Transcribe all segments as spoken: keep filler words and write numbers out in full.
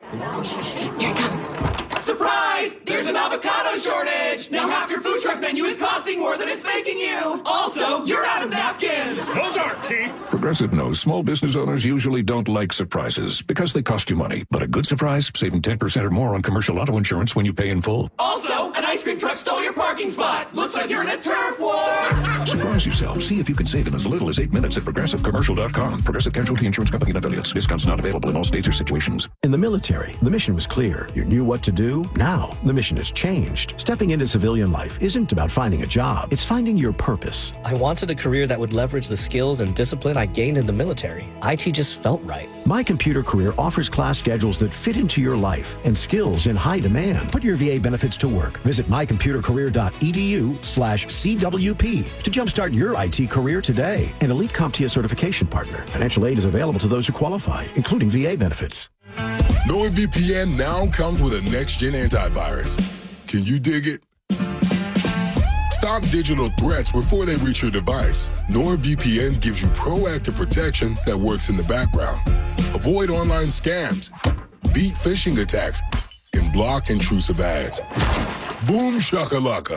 Here it comes. Surprise! There's an avocado shortage! Now half your food truck menu is costing more than it's making you! Also, you're out of napkins! Those aren't cheap! Progressive knows small business owners usually don't like surprises because they cost you money. But a good surprise, saving ten percent or more on commercial auto insurance when you pay in full. Also, an ice cream truck stole your parking spot! Looks like you're in a turf war! Surprise yourself. See if you can save in as little as eight minutes at Progressive Commercial dot com. Progressive Casualty Insurance Company and affiliates. Discounts not available in all states or situations. In the military, the mission was clear. You knew what to do. Now, the mission has changed. Stepping into civilian life isn't about finding a job. It's finding your purpose. I wanted a career that would leverage the skills and discipline I gained in the military. I T just felt right. My Computer Career offers class schedules that fit into your life and skills in high demand. Put your V A benefits to work. Visit my computer career dot e d u slash C W P to jumpstart your I T career today. An elite CompTIA certification partner. Financial aid is available to those who qualify, including V A benefits. NordVPN now comes with a next-gen antivirus. Can you dig it? Stop digital threats before they reach your device. NordVPN gives you proactive protection that works in the background. Avoid online scams, beat phishing attacks, and block intrusive ads. Boom shakalaka.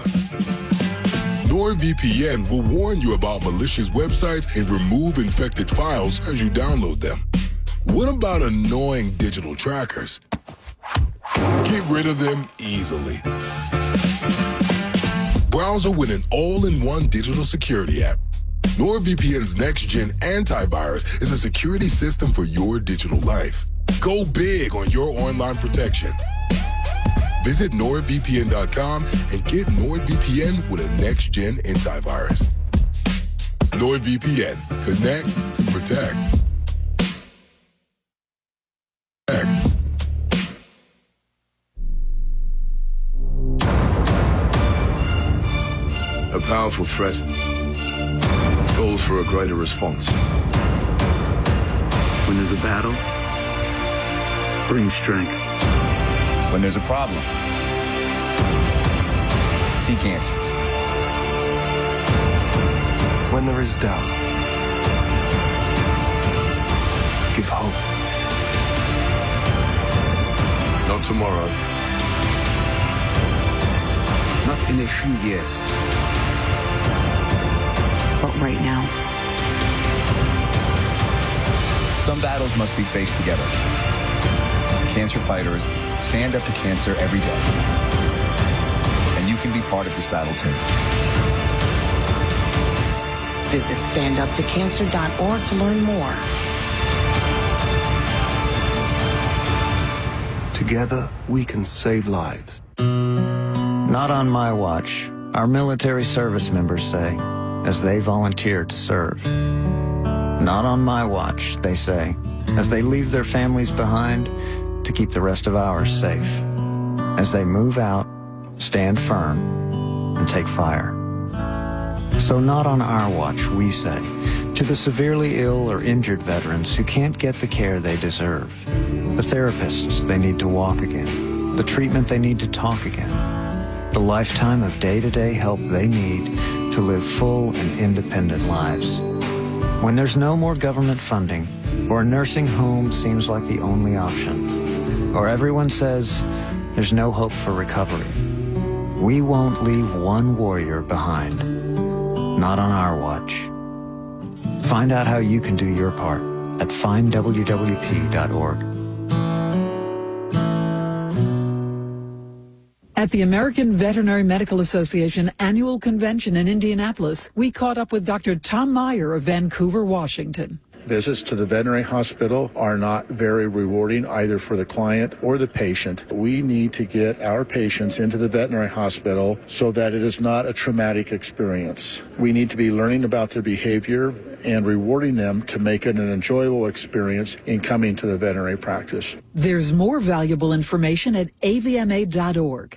NordVPN will warn you about malicious websites and remove infected files as you download them. What about annoying digital trackers? Get rid of them easily. Browser with an all-in-one digital security app. NordVPN's next-gen antivirus is a security system for your digital life. Go big on your online protection. Visit nord V P N dot com and get NordVPN with a next-gen antivirus. NordVPN. Connect and protect. A powerful threat calls for a greater response. When there's a battle, bring strength. When there's a problem, seek answers. When there is doubt, give hope. Not tomorrow. Not in a few years. But right now. Some battles must be faced together. Cancer fighters stand up to cancer every day. And you can be part of this battle too. Visit stand up to cancer dot org to learn more. Together, we can save lives. Not on my watch, our military service members say, as they volunteer to serve. Not on my watch, they say, as they leave their families behind to keep the rest of ours safe. As they move out, stand firm, and take fire. So not on our watch, we say, to the severely ill or injured veterans who can't get the care they deserve, the therapists they need to walk again, the treatment they need to talk again, the lifetime of day-to-day help they need to live full and independent lives. When there's no more government funding, or a nursing home seems like the only option, or everyone says there's no hope for recovery, we won't leave one warrior behind. Not on our watch. Find out how you can do your part at find w w p dot org. At the American Veterinary Medical Association annual convention in Indianapolis, we caught up with Doctor Tom Meyer of Vancouver, Washington. Visits to the veterinary hospital are not very rewarding either for the client or the patient. We need to get our patients into the veterinary hospital so that it is not a traumatic experience. We need to be learning about their behavior and rewarding them to make it an enjoyable experience in coming to the veterinary practice. There's more valuable information at a v m a dot org.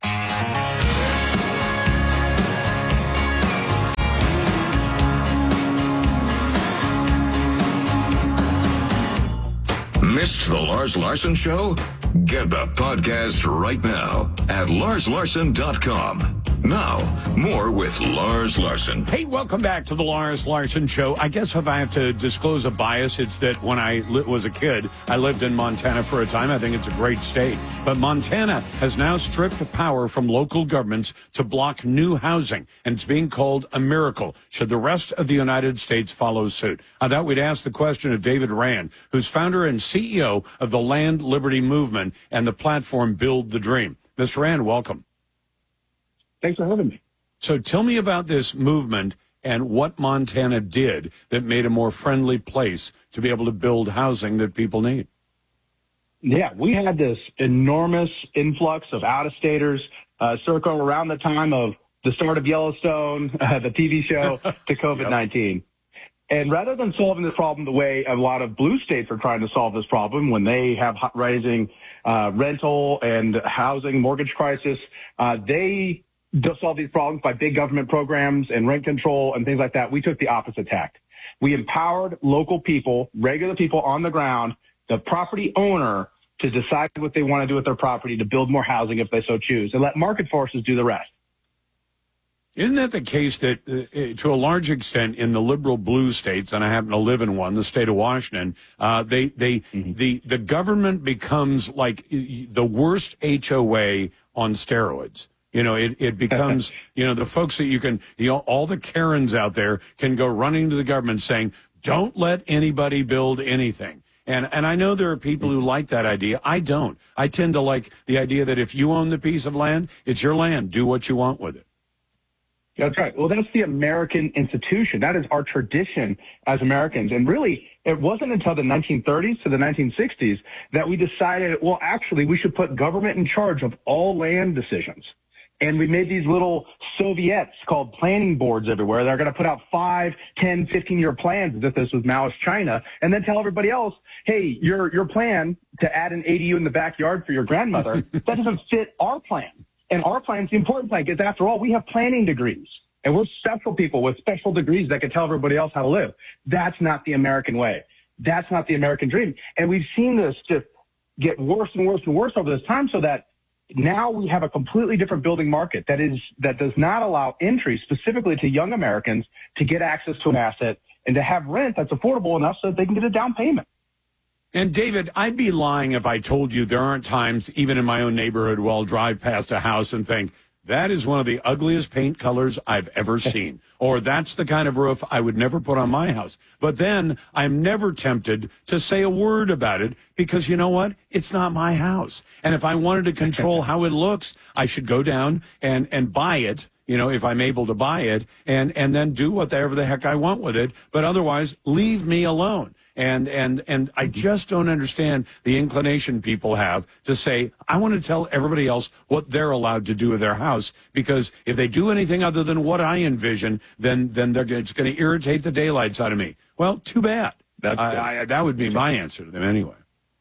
Missed the Lars Larson Show? Get the podcast right now at lars larson dot com. Now, more with Lars Larson. Hey, welcome back to the Lars Larson Show. I guess if I have to disclose a bias, it's that when I li- was a kid, I lived in Montana for a time. I think it's a great state. But Montana has now stripped power from local governments to block new housing, and it's being called a miracle. Should the rest of the United States follow suit? I thought we'd ask the question of David Rand, who's founder and C E O of the Land Liberty Movement and the platform Build the Dream. Mister Rand, welcome. Thanks for having me. So tell me about this movement and what Montana did that made a more friendly place to be able to build housing that people need. Yeah, we had this enormous influx of out-of-staters uh, circling around the time of the start of Yellowstone, uh, the T V show, to COVID nineteen. Yep. And rather than solving this problem the way a lot of blue states are trying to solve this problem when they have rising uh, rental and housing mortgage crisis, uh, they to solve these problems by big government programs and rent control and things like that. We took the opposite tack. We empowered local people, regular people on the ground, the property owner, to decide what they want to do with their property to build more housing if they so choose, and let market forces do the rest. Isn't that the case that, uh, to a large extent, in the liberal blue states, and I happen to live in one, the state of Washington, uh, they, they, mm-hmm. the, the government becomes like the worst H O A on steroids. You know, it, it becomes, you know, the folks that you can, you know, all the Karens out there can go running to the government saying, don't let anybody build anything. And, and I know there are people who like that idea. I don't. I tend to like the idea that if you own the piece of land, it's your land. Do what you want with it. That's right. Well, that's the American institution. That is our tradition as Americans. And really, it wasn't until the nineteen thirties to the nineteen sixties that we decided, well, actually, we should put government in charge of all land decisions. And we made these little Soviets called planning boards everywhere. They're going to put out five, ten, fifteen-year plans as if this was Maoist China, and then tell everybody else, hey, your your plan to add an A D U in the backyard for your grandmother, that doesn't fit our plan. And our plan is the important plan because, after all, we have planning degrees. And we're special people with special degrees that can tell everybody else how to live. That's not the American way. That's not the American dream. And we've seen this just get worse and worse and worse over this time, so that now we have a completely different building market that is that does not allow entry specifically to young Americans to get access to an asset and to have rent that's affordable enough so that they can get a down payment. And David, I'd be lying if I told you there aren't times, even in my own neighborhood, where I'll drive past a house and think, that is one of the ugliest paint colors I've ever seen. Or that's the kind of roof I would never put on my house. But then I'm never tempted to say a word about it because, you know what? It's not my house. And if I wanted to control how it looks, I should go down and, and buy it, you know, if I'm able to buy it, and, and then do whatever the heck I want with it. But otherwise, leave me alone. And, and, and I just don't understand the inclination people have to say, I want to tell everybody else what they're allowed to do with their house, because if they do anything other than what I envision, then, then they're, it's going to irritate the daylights out of me. Well, too bad. That's, I, I, that would be my answer to them anyway.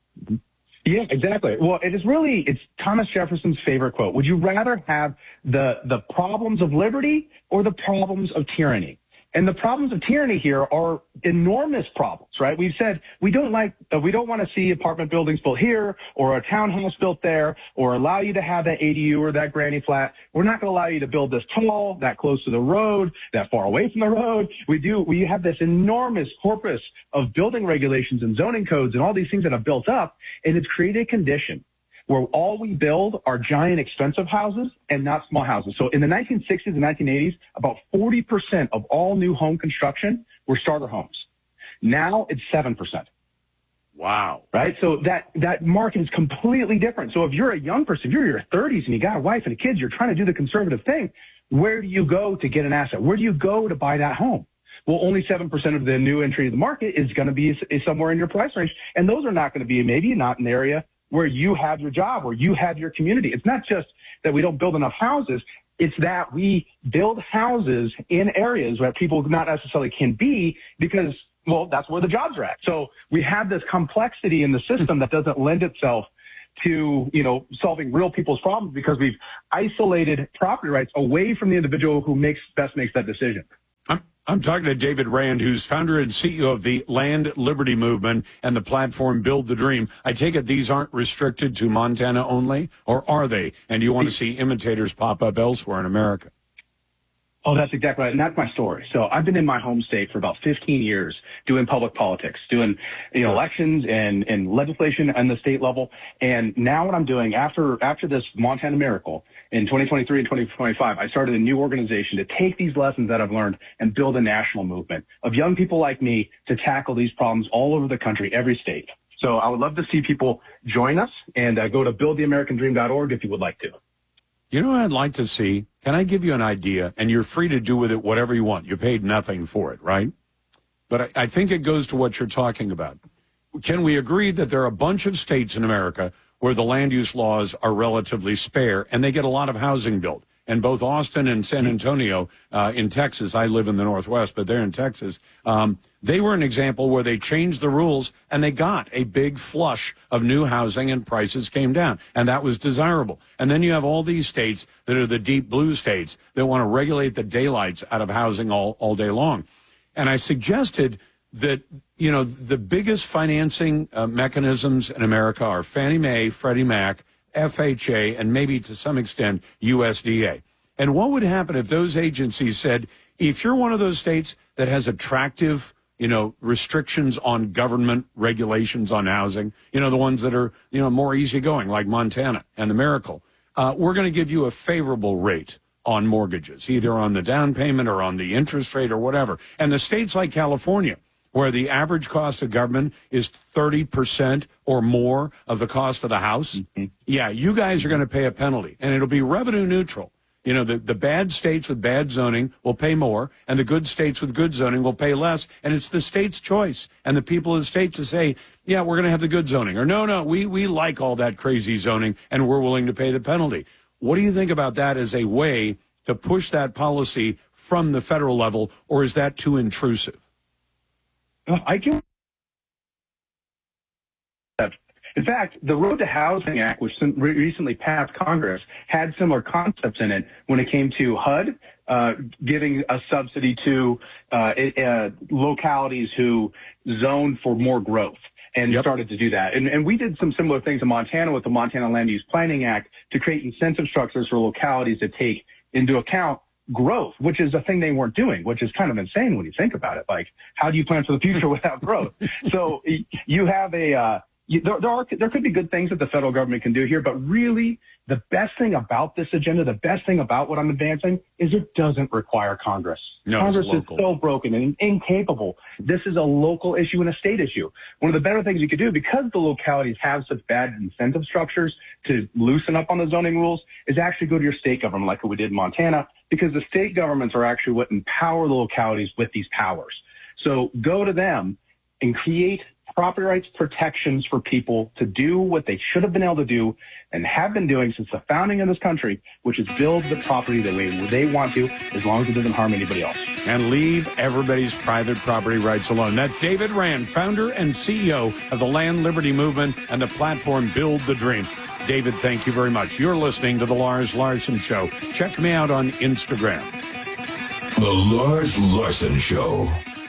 Yeah, exactly. Well, it is really, it's Thomas Jefferson's favorite quote. Would you rather have the, the problems of liberty or the problems of tyranny? And the problems of tyranny here are enormous problems, right? We've said we don't like, uh, we don't want to see apartment buildings built here or a townhouse built there or allow you to have that A D U or that granny flat. We're not going to allow you to build this tall, that close to the road, that far away from the road. We do, we have this enormous corpus of building regulations and zoning codes and all these things that have built up, and it's created a condition where all we build are giant expensive houses and not small houses. So in the nineteen sixties and nineteen eighties, about forty percent of all new home construction were starter homes. Now it's seven percent. Wow. Right? So that, that market is completely different. So if you're a young person, if you're in your thirties and you got a wife and kids, you're trying to do the conservative thing, where do you go to get an asset? Where do you go to buy that home? Well, only seven percent of the new entry to the market is going to be is somewhere in your price range. And those are not going to be maybe not an area where you have your job, where you have your community. It's not just that we don't build enough houses. It's that we build houses in areas where people not necessarily can be because, well, that's where the jobs are at. So we have this complexity in the system that doesn't lend itself to, you know, solving real people's problems because we've isolated property rights away from the individual who makes best makes that decision. I'm, I'm talking to David Rand, who's founder and C E O of the Land Liberty Movement and the platform Build the Dream. I take it these aren't restricted to Montana only, or are they? And do you want to see imitators pop up elsewhere in America? Oh, that's exactly right. And that's my story. So I've been in my home state for about fifteen years doing public politics, doing, you know, elections and, and legislation on the state level. And now what I'm doing after, after this Montana miracle in twenty twenty-three and twenty twenty-five, I started a new organization to take these lessons that I've learned and build a national movement of young people like me to tackle these problems all over the country, every state. So I would love to see people join us, and uh, go to build the american dream dot org if you would like to. You know what I'd like to see? Can I give you an idea? And you're free to do with it whatever you want. You paid nothing for it, right? But I, I think it goes to what you're talking about. Can we agree that there are a bunch of states in America where the land use laws are relatively spare and they get a lot of housing built? And both Austin and San Antonio uh, in Texas, I live in the Northwest, but they're in Texas, um, they were an example where they changed the rules and they got a big flush of new housing and prices came down. And that was desirable. And then you have all these states that are the deep blue states that want to regulate the daylights out of housing all, all day long. And I suggested that, you know, the biggest financing uh, mechanisms in America are Fannie Mae, Freddie Mac, F H A, and maybe to some extent U S D A. And what would happen if those agencies said, if you're one of those states that has attractive, you know, restrictions on government regulations on housing, you know, the ones that are, you know, more easygoing, like Montana and the Miracle, uh, we're going to give you a favorable rate on mortgages, either on the down payment or on the interest rate or whatever. And the states like California, where the average cost of government is thirty percent or more of the cost of the house, mm-hmm. yeah, you guys are going to pay a penalty, and it'll be revenue neutral. You know, the, the bad states with bad zoning will pay more, and the good states with good zoning will pay less, and it's the state's choice and the people of the state to say, yeah, we're going to have the good zoning, or no, no, we, we like all that crazy zoning, and we're willing to pay the penalty. What do you think about that as a way to push that policy from the federal level, or is that too intrusive? I can. In fact, the Road to Housing Act, which recently passed Congress, had similar concepts in it when it came to H U D, uh, giving a subsidy to uh, uh, localities who zoned for more growth and yep. started to do that. And, and we did some similar things in Montana with the Montana Land Use Planning Act to create incentive structures for localities to take into account growth, which is a thing they weren't doing, which is kind of insane when you think about it. Like, how do you plan for the future without growth? So you have a, uh, you, there, there are, there could be good things that the federal government can do here, but really the best thing about this agenda, the best thing about what I'm advancing is it doesn't require Congress. No, Congress is so broken and incapable. This is a local issue and a state issue. One of the better things you could do, because the localities have such bad incentive structures to loosen up on the zoning rules, is actually go to your state government like we did in Montana, because the state governments are actually what empower the localities with these powers. So go to them and create property rights protections for people to do what they should have been able to do and have been doing since the founding of this country, which is build the property the way they want to, as long as it doesn't harm anybody else. And leave everybody's private property rights alone. That's David Rand, founder and C E O of the Land Liberty Movement and the platform Build the Dream. David, thank you very much. You're listening to The Lars Larson Show. Check me out on Instagram. The Lars Larson Show.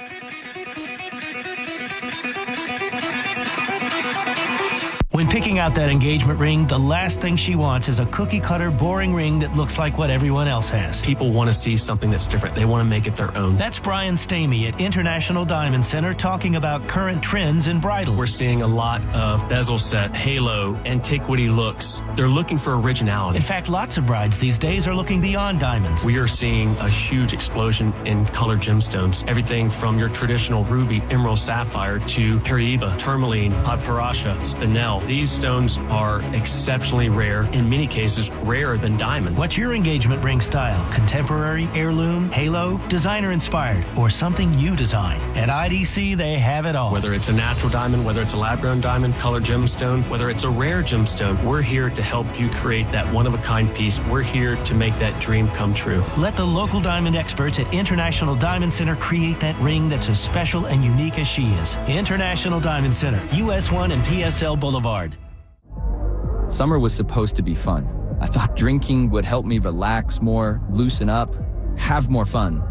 When picking out that engagement ring, the last thing she wants is a cookie-cutter, boring ring that looks like what everyone else has. People want to see something that's different. They want to make it their own. That's Brian Stamey at International Diamond Center talking about current trends in bridal. We're seeing a lot of bezel set, halo, antiquity looks. They're looking for originality. In fact, lots of brides these days are looking beyond diamonds. We are seeing a huge explosion in colored gemstones. Everything from your traditional ruby, emerald, sapphire to Paraiba, tourmaline, Padparadscha, spinel. These stones are exceptionally rare, in many cases rarer than diamonds. What's your engagement ring style? Contemporary, heirloom, halo, designer inspired, or something you design? At I D C, they have it all. Whether it's a natural diamond, whether it's a lab-grown diamond, colored gemstone, whether it's a rare gemstone, we're here to help you create that one-of-a-kind piece. We're here to make that dream come true. Let the local diamond experts at International Diamond Center create that ring that's as special and unique as she is. International Diamond Center, U S one and P S L Boulevard. Summer was supposed to be fun. I thought drinking would help me relax more, loosen up, have more fun.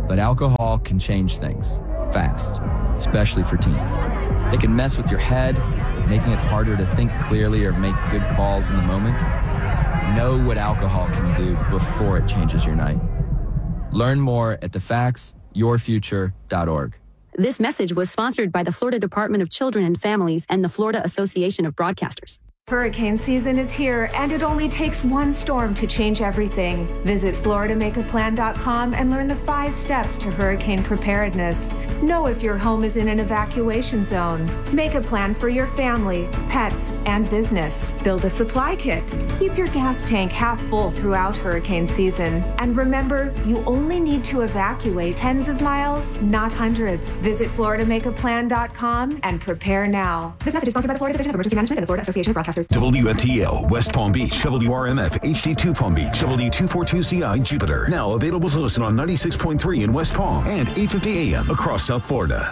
But alcohol can change things fast, especially for teens. It can mess with your head, making it harder to think clearly or make good calls in the moment. Know what alcohol can do before it changes your night. Learn more at the facts your future dot org. This message was sponsored by the Florida Department of Children and Families and the Florida Association of Broadcasters. Hurricane season is here, and it only takes one storm to change everything. Visit Florida Make A Plan dot com and learn the five steps to hurricane preparedness. Know if your home is in an evacuation zone. Make a plan for your family, pets, and business. Build a supply kit. Keep your gas tank half full throughout hurricane season. And remember, you only need to evacuate tens of miles, not hundreds. Visit Florida Make A Plan dot com and prepare now. This message is sponsored by the Florida Division of Emergency Management and the Florida Association of Broadcasters. W F T L, West Palm Beach, W R M F, H D two Palm Beach, W two forty-two C I, Jupiter. Now available to listen on ninety-six point three in West Palm and eight fifty A M across South Florida.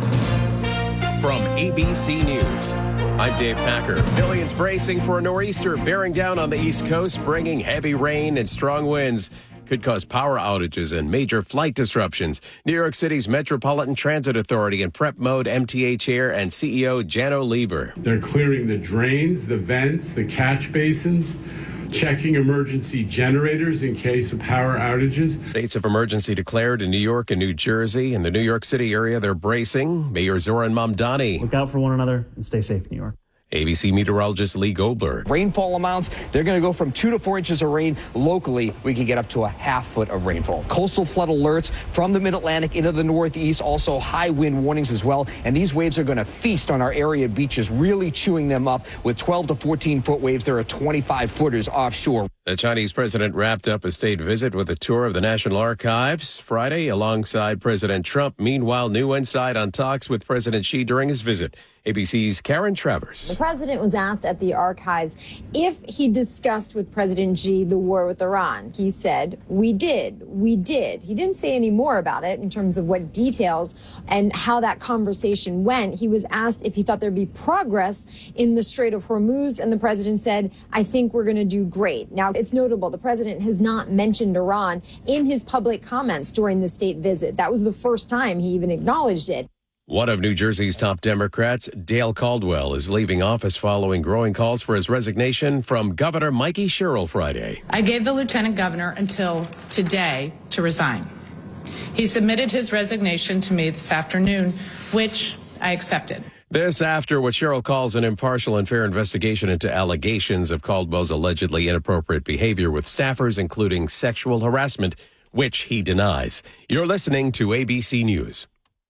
From A B C News, I'm Dave Packer. Millions bracing for a nor'easter bearing down on the East Coast, bringing heavy rain and strong winds. Could cause power outages and major flight disruptions. New York City's Metropolitan Transit Authority in prep mode, M T A chair and C E O Jano Lieber. They're clearing the drains, the vents, the catch basins, checking emergency generators in case of power outages. States of emergency declared in New York and New Jersey. In the New York City area, they're bracing. Mayor Zoran Mamdani. Look out for one another and stay safe, New York. A B C meteorologist Lee Goldberg. Rainfall amounts, they're going to go from two to four inches of rain. Locally, we can get up to a half foot of rainfall. Coastal flood alerts from the mid-Atlantic into the Northeast, also high wind warnings as well. And these waves are going to feast on our area beaches, really chewing them up with twelve to fourteen foot waves. There are twenty-five footers offshore. The Chinese president wrapped up a state visit with a tour of the National Archives Friday alongside President Trump. Meanwhile, new insight on talks with President Xi during his visit. A B C's Karen Travers. The president was asked at the archives if he discussed with President Xi the war with Iran. He said, we did, we did. He didn't say any more about it in terms of what details and how that conversation went. He was asked if he thought there'd be progress in the Strait of Hormuz, and the president said, I think we're going to do great. Now, it's notable the president has not mentioned Iran in his public comments during the state visit. That was the first time he even acknowledged it. One of New Jersey's top Democrats, Dale Caldwell, is leaving office following growing calls for his resignation from Governor Mikey Sherrill Friday. I gave the lieutenant governor until today to resign. He submitted his resignation to me this afternoon, which I accepted. This after what Sherrill calls an impartial and fair investigation into allegations of Caldwell's allegedly inappropriate behavior with staffers, including sexual harassment, which he denies. You're listening to A B C News.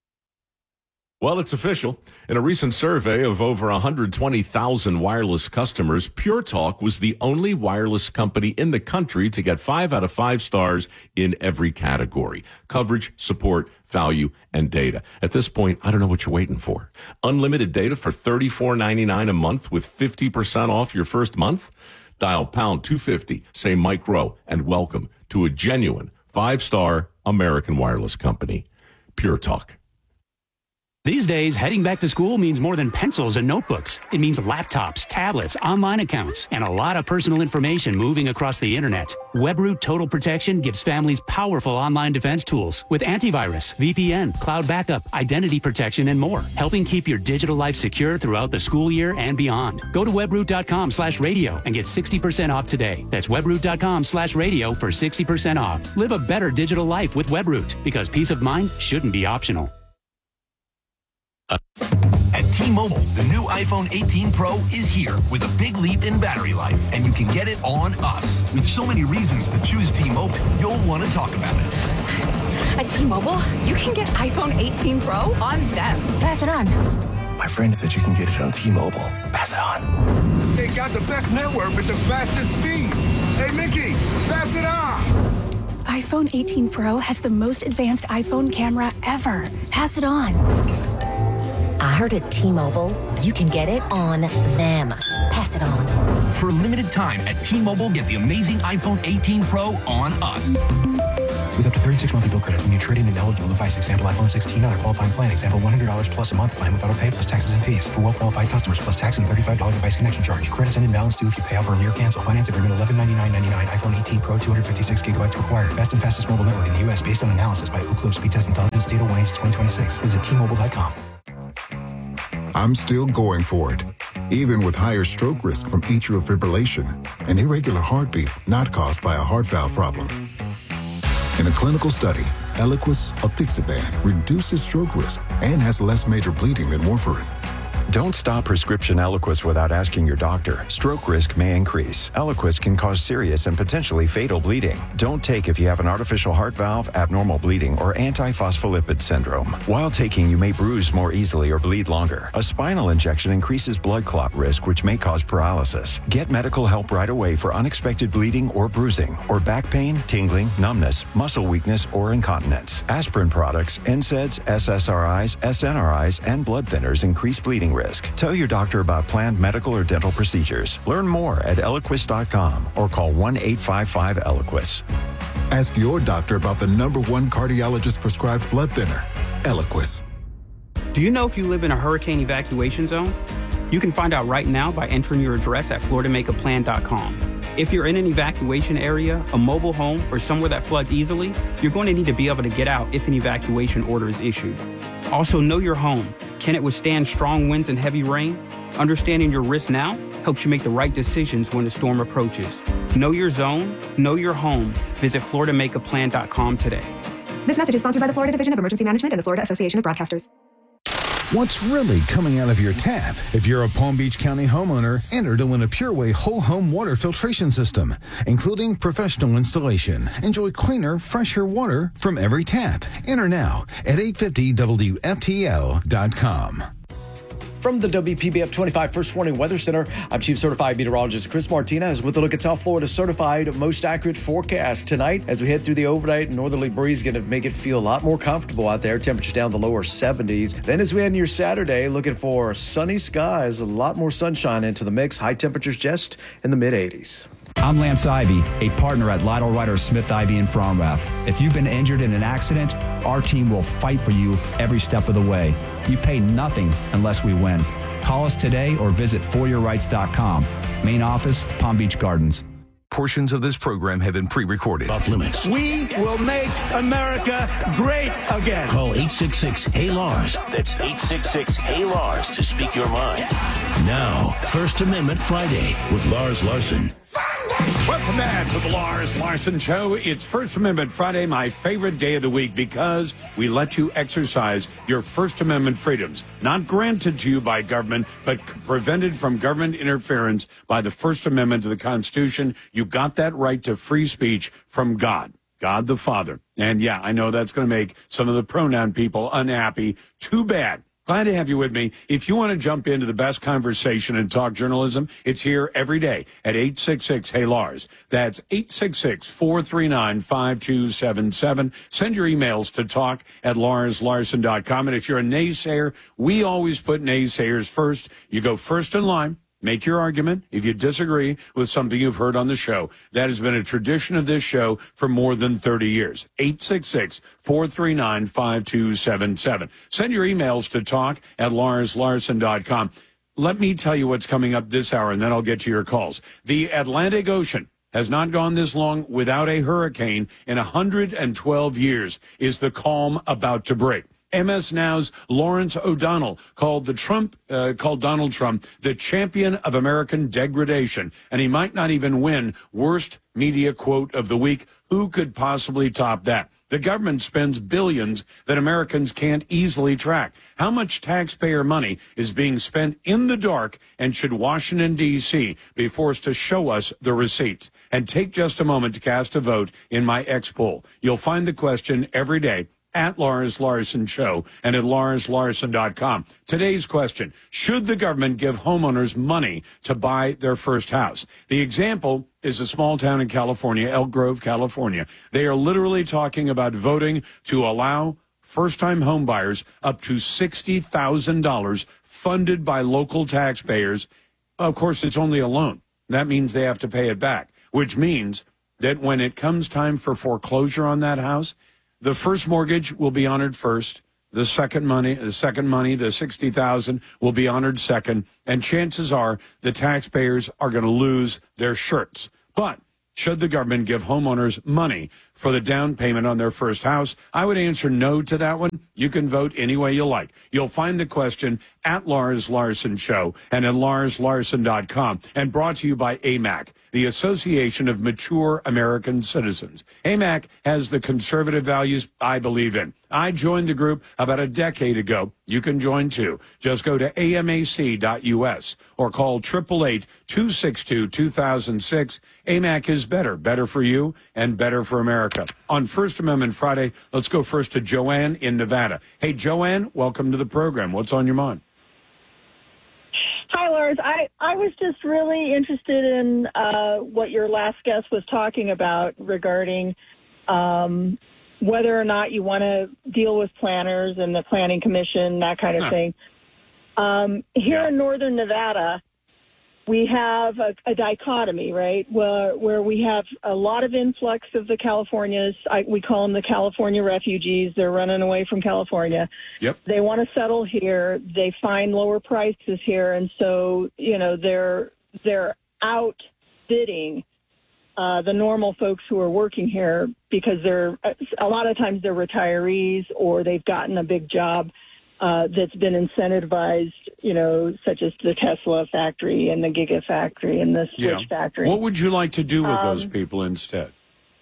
Well, it's official. In a recent survey of over one hundred twenty thousand wireless customers, Pure Talk was the only wireless company in the country to get five out of five stars in every category: coverage, support, value, and data. At this point, I don't know what you're waiting for. Unlimited data for thirty-four ninety-nine a month with fifty percent off your first month? Dial pound two fifty, say Mike Rowe, and welcome to a genuine five-star American wireless company. Pure Talk. These days, heading back to school means more than pencils and notebooks. It means laptops, tablets, online accounts, and a lot of personal information moving across the internet. WebRoot Total Protection gives families powerful online defense tools with antivirus, V P N, cloud backup, identity protection, and more, helping keep your digital life secure throughout the school year and beyond. Go to webroot.com slash radio and get sixty percent off today. That's webroot.com slash radio for sixty percent off. Live a better digital life with WebRoot, because peace of mind shouldn't be optional. At T-Mobile, the new iPhone eighteen Pro is here with a big leap in battery life, and you can get it on us. With so many reasons to choose T-Mobile, you'll want to talk about it. At T-Mobile, you can get iPhone eighteen Pro on them. Pass it on. My friend said you can get it on T-Mobile. Pass it on. They got the best network with the fastest speeds. Hey, Mickey, pass it on. iPhone eighteen Pro has the most advanced iPhone camera ever. Pass it on. I heard at T-Mobile, you can get it on them. Pass it on. For a limited time at T-Mobile, get the amazing iPhone eighteen Pro on us. With up to thirty-six monthly bill credits when you trade in an eligible device. Example, iPhone sixteen on a qualifying plan. Example, one hundred dollars plus a month plan with auto pay plus taxes and fees. For well-qualified customers plus tax and thirty-five dollars device connection charge. Credits and imbalance due if you pay off early or cancel. Finance agreement eleven ninety-nine ninety-nine. iPhone eighteen Pro two hundred fifty-six gigabytes required. Best and fastest mobile network in the U S based on analysis by Ookla Speed Test Intelligence Data one H twenty twenty-six. Visit T Mobile dot com. I'm still going for it, even with higher stroke risk from atrial fibrillation, an irregular heartbeat not caused by a heart valve problem. In a clinical study, Eliquis apixaban reduces stroke risk and has less major bleeding than warfarin. Don't stop prescription Eliquis without asking your doctor. Stroke risk may increase. Eliquis can cause serious and potentially fatal bleeding. Don't take if you have an artificial heart valve, abnormal bleeding, or antiphospholipid syndrome. While taking, you may bruise more easily or bleed longer. A spinal injection increases blood clot risk, which may cause paralysis. Get medical help right away for unexpected bleeding or bruising, or back pain, tingling, numbness, muscle weakness, or incontinence. Aspirin products, N SAIDs, S S R Is, S N R Is, and blood thinners increase bleeding risk. Tell your doctor about planned medical or dental procedures. Learn more at Eliquis dot com or call one eight five five Eliquis. Ask your doctor about the number one cardiologist prescribed blood thinner, Eliquis. Do you know if you live in a hurricane evacuation zone? You can find out right now by entering your address at Florida Make a Plan dot com. If you're in an evacuation area, a mobile home, or somewhere that floods easily, you're going to need to be able to get out if an evacuation order is issued. Also, know your home. Can it withstand strong winds and heavy rain? Understanding your risk now helps you make the right decisions when the storm approaches. Know your zone, know your home. Visit Florida Make a Plan dot com today. This message is sponsored by the Florida Division of Emergency Management and the Florida Association of Broadcasters. What's really coming out of your tap? If you're a Palm Beach County homeowner, enter to win a PureWay whole home water filtration system, including professional installation. Enjoy cleaner, fresher water from every tap. Enter now at eight fifty W F T L dot com. From the W P B F twenty-five First Warning Weather Center, I'm Chief Certified Meteorologist Chris Martinez with a look at South Florida's certified most accurate forecast. Tonight, as we head through the overnight, northerly breeze going to make it feel a lot more comfortable out there. Temperatures down the lower seventies. Then as we head into your Saturday, looking for sunny skies, a lot more sunshine into the mix. High temperatures just in the mid eighties. I'm Lance Ivy, a partner at Lytle Ryder Smith Ivy in Fromrath. If you've been injured in an accident, our team will fight for you every step of the way. You pay nothing unless we win. Call us today or visit for your rights dot com. Main office, Palm Beach Gardens. Portions of this program have been pre-recorded. Off limits. We will make America great again. Call eight six six, Hey Lars. That's eight six six, Hey Lars to speak your mind. Now, First Amendment Friday with Lars Larson. Welcome back to the Lars Larson Show. It's First Amendment Friday, my favorite day of the week, because we let you exercise your First Amendment freedoms, not granted to you by government, but prevented from government interference by the First Amendment to the Constitution. You got that right to free speech from God, God the Father. And yeah, I know that's going to make some of the pronoun people unhappy. Too bad. Glad to have you with me. If you want to jump into the best conversation and talk journalism, it's here every day at eight six six, Hey Lars. That's eight six six, four three nine, five two seven seven. Send your emails to talk at lars larson dot com. And if you're a naysayer, we always put naysayers first. You go first in line. Make your argument if you disagree with something you've heard on the show. That has been a tradition of this show for more than thirty years. eight six six, four three nine, five two seven seven. Send your emails to talk at lars larson dot com. Let me tell you what's coming up this hour, and then I'll get to your calls. The Atlantic Ocean has not gone this long without a hurricane in one hundred twelve years. Is the calm about to break? M S Now's Lawrence O'Donnell called the Trump, uh, called Donald Trump the champion of American degradation, and he might not even win worst media quote of the week. Who could possibly top that? The government spends billions that Americans can't easily track. How much taxpayer money is being spent in the dark, and should Washington, D C be forced to show us the receipts? And take just a moment to cast a vote in my X poll. You'll find the question every day at Lars Larson Show and at lars larson dot com. Today's question: should the government give homeowners money to buy their first house? The example is a small town in California, Elk Grove, California. They are literally talking about voting to allow first-time home buyers up to sixty thousand dollars funded by local taxpayers. Of course, it's only a loan. That means they have to pay it back, which means that when it comes time for foreclosure on that house, the first mortgage will be honored first. The second money, the second money, the sixty thousand will be honored second. And chances are the taxpayers are going to lose their shirts. But should the government give homeowners money for the down payment on their first house? I would answer no to that one. You can vote any way you like. You'll find the question at Lars Larson Show and at lars larson dot com, and brought to you by A M A C, the Association of Mature American Citizens. A M A C has the conservative values I believe in. I joined the group about a decade ago. You can join too. Just go to A M A C dot U S or call eight eight eight, two six two, two thousand six. A M A C is better, better for you and better for America. On First Amendment Friday, let's go first to Joanne in Nevada. Hey, Joanne, welcome to the program. What's on your mind? Hi, Lars. I, I was just really interested in uh, what your last guest was talking about regarding um, whether or not you want to deal with planners and the Planning Commission, that kind of huh. thing. Um, here yeah. in northern Nevada, we have a, a dichotomy, right, where, where we have a lot of influx of the Californias. I, we call them the California refugees. They're running away from California. Yep. They want to settle here. They find lower prices here, and so, you know, they're they're outbidding uh, the normal folks who are working here because they're a lot of times they're retirees or they've gotten a big job Uh, that's been incentivized, you know, such as the Tesla factory and the Gigafactory and the Switch yeah. factory. What would you like to do with um, those people instead?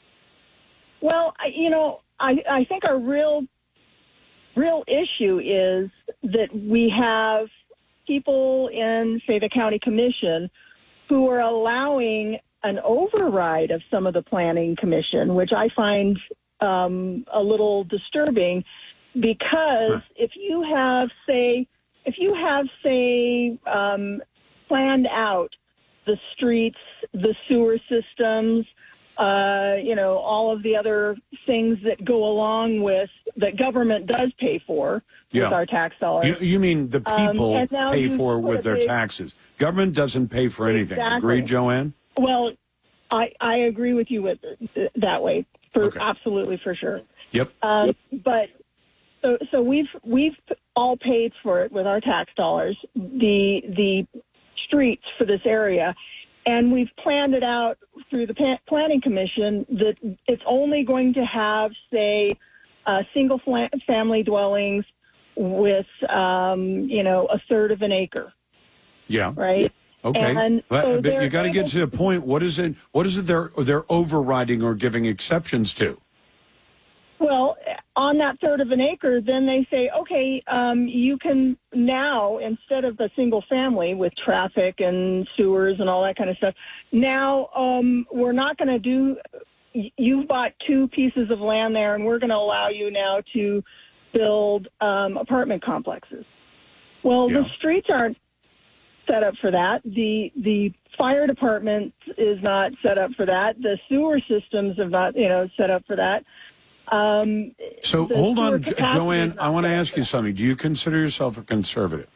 Well, I, you know, I, I think our real, real issue is that we have people in, say, the county commission who are allowing an override of some of the planning commission, which I find um, a little disturbing. Because if you have, say, if you have, say, um, planned out the streets, the sewer systems, uh, you know, all of the other things that go along with that government does pay for yeah. with our tax dollars. You, you mean the people um, pay for with their big, taxes? Government doesn't pay for anything. Exactly. Agreed, Joanne? Well, I, I agree with you with that way, for okay. absolutely for sure. Yep. Um, but. So, so we've we've all paid for it with our tax dollars, the the streets for this area, and we've planned it out through the pa- Planning Commission that it's only going to have, say, uh, single fla- family dwellings with, um, you know, a third of an acre. Yeah. Right. Okay. And but, so but you got to get to the point. What is it? What is it? They're they're overriding or giving exceptions to? Well, on that third of an acre, then they say, okay, um, you can now, instead of the single family with traffic and sewers and all that kind of stuff, now um, we're not going to do, you've bought two pieces of land there, and we're going to allow you now to build um, apartment complexes. Well, yeah. the streets aren't set up for that. The the fire department is not set up for that. The sewer systems have not, you know, set up for that. Um, so hold on, jo- Joanne, I want to ask you something. Do you consider yourself a conservative?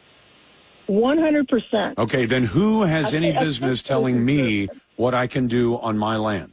one hundred percent. Okay, then who has I any think, business telling me what I can do on my land?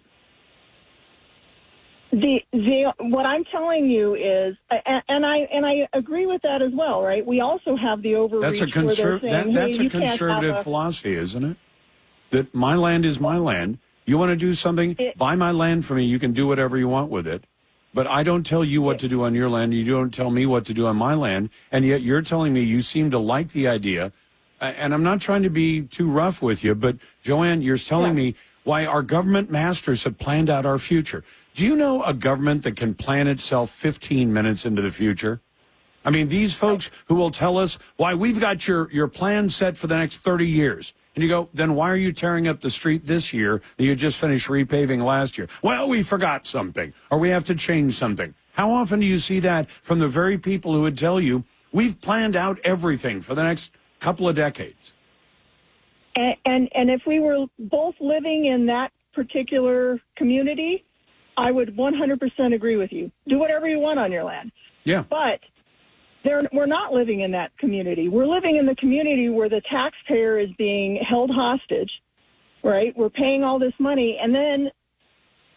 The the what I'm telling you is, and, and I and I agree with that as well, right? We also have the overreach. That's a, conser- saying, that, that's hey, a conservative a- philosophy, isn't it? That my land is my land. You want to do something, it, buy my land for me. You can do whatever you want with it. But I don't tell you what to do on your land. You don't tell me what to do on my land. And yet you're telling me you seem to like the idea. And I'm not trying to be too rough with you, but Joanne, you're telling yeah. me why our government masters have planned out our future. Do you know a government that can plan itself fifteen minutes into the future? I mean, these folks who will tell us why we've got your, your plan set for the next thirty years. And you go, then why are you tearing up the street this year that you just finished repaving last year? Well, we forgot something, or we have to change something. How often do you see that from the very people who would tell you, we've planned out everything for the next couple of decades? And, and, and if we were both living in that particular community, I would one hundred percent agree with you. Do whatever you want on your land. Yeah. But They're, we're not living in that community. We're living in the community where the taxpayer is being held hostage, right? We're paying all this money, and then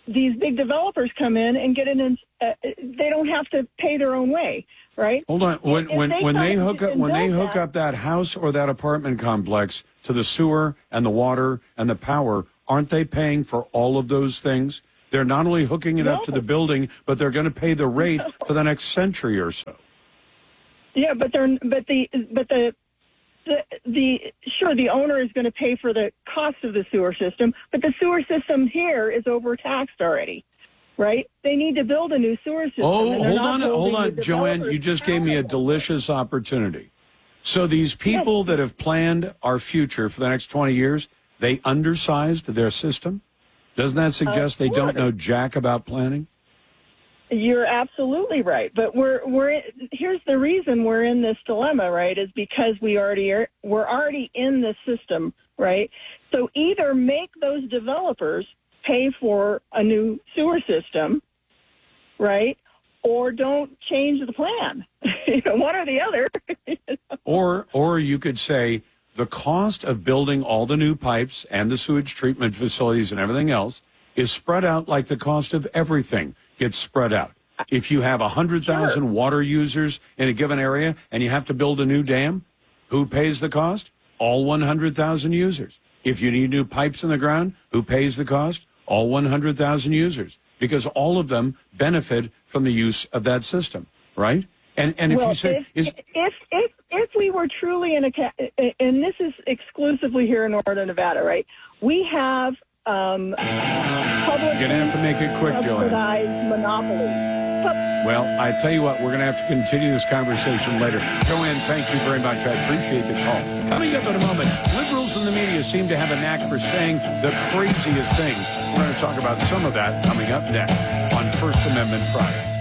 these big developers come in and get in, uh, they don't have to pay their own way, right? Hold on. When If when they when they come hook up and when they build hook that- up that house or that apartment complex to the sewer and the water and the power, aren't they paying for all of those things? They're not only hooking it up to the building, but they're going to pay the rate for the next century or so. Yeah, but they're but the but the the, the sure the owner is going to pay for the cost of the sewer system, but the sewer system here is overtaxed already, right? They need to build a new sewer system. Oh, and they're hold not on, building hold the on, Joanne. You developers' just gave me a delicious opportunity. So these people that have planned our future for the next twenty years, they undersized their system? Doesn't that suggest they don't know jack about planning? You're absolutely right, but we're we're here's the reason we're in this dilemma, right? Is because we already are we're already in this system, right? So either make those developers pay for a new sewer system, right, or don't change the plan. You know, one or the other. Or or you could say the cost of building all the new pipes and the sewage treatment facilities and everything else is spread out like the cost of everything gets spread out. If you have one hundred thousand sure. water users in a given area and you have to build a new dam, who pays the cost? All one hundred thousand users. If you need new pipes in the ground, who pays the cost? All one hundred thousand users. Because all of them benefit from the use of that system, right? And and if well, you say... If, is, if, if, if we were truly in a... And this is exclusively here in Northern Nevada, right? We have... Um, public You're going to have to make it quick, Joanne. Monopoly. Well, I tell you what, we're going to have to continue this conversation later. Joanne, thank you very much. I appreciate the call. Coming up in a moment, liberals in the media seem to have a knack for saying the craziest things. We're going to talk about some of that coming up next on First Amendment Friday.